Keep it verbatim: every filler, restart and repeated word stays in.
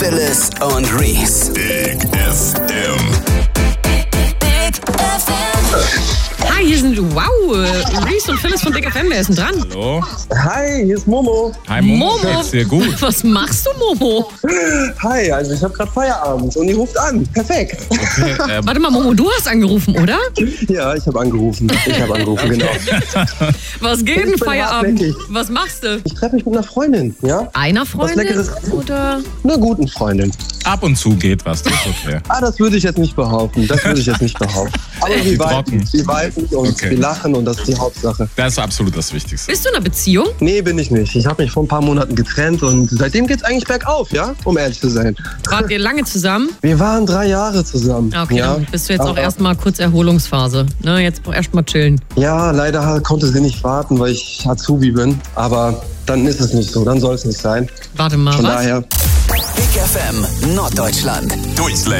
Billis und Reese. Big F M. Big F M. Hi, hier sind, wow, Reese und Phyllis von Big F M. Wer ist denn dran? Hallo. Hi, hier ist Momo. Hi Momo. Momo. Geht's dir gut? Was machst du, Momo? Hi, also ich habe gerade Feierabend und ihr ruft an. Perfekt. Okay, ähm, Warte mal, Momo, du hast angerufen, oder? Ja, ich habe angerufen. Ich habe angerufen, genau. Was geht Ich denn bin Feierabend? hartnäckig. Was machst du? Ich treffe mich mit einer Freundin, ja? Einer Freundin? Leckeres. Oder? Einer guten Freundin. ab und zu geht was, das ist okay. Ah, das würde ich jetzt nicht behaupten. Das würde ich jetzt nicht behaupten. Aber Die wir trocken. viben, wir viben und Okay. wir lachen und das ist die Hauptsache. Das ist absolut das Wichtigste. Bist du in einer Beziehung? Nee, bin ich nicht. Ich habe mich vor ein paar Monaten getrennt und seitdem geht's eigentlich bergauf, ja? Um ehrlich zu sein. Wart ihr lange zusammen? Wir waren drei Jahre zusammen. Okay, ja? dann bist du jetzt auch Aber- erstmal kurz Erholungsphase. Ne, jetzt erstmal chillen. Ja, leider konnte sie nicht warten, weil ich Azubi bin. Aber dann ist es nicht so, dann soll es nicht sein. Warte mal, Von was? daher. Big F M Norddeutschland. Durchslang.